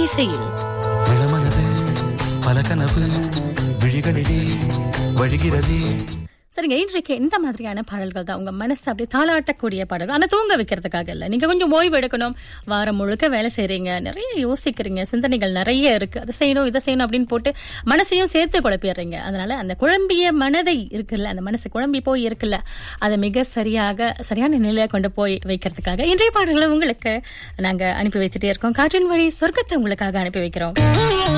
இசையில். இளமனது பல கனவு விழிகளிலே வழிகிறதே. சரிங்க, இன்றைக்கு இந்த மாதிரியான பாடல்கள் தான் உங்க மனசு அப்படியே தாளாட்டக்கூடிய பாடல்கள். ஆனா தூங்க வைக்கிறதுக்காக இல்ல. நீங்க கொஞ்சம் ஓய்வு எடுக்கணும், வாரம் முழுக்க வேலை செய்றீங்க, நிறைய யோசிக்கிறீங்க, சிந்தனைகள் நிறைய இருக்கு, அதை செய்யணும் இதை செய்யணும் அப்படின்னு போட்டு மனசையும் சேர்த்து குழப்பிடுறீங்க. அதனால அந்த குழம்பிய மனதை இருக்குல்ல, அந்த மனசு குழம்பி போய் இருக்குல்ல, அதை மிக சரியான நிலையில கொண்டு போய் வைக்கிறதுக்காக இன்றைய பாடல்களை உங்களுக்கு நாங்க அனுப்பி வைத்துட்டே இருக்கோம். காற்றின் வழி சொர்க்கத்தை உங்களுக்காக அனுப்பி வைக்கிறோம்.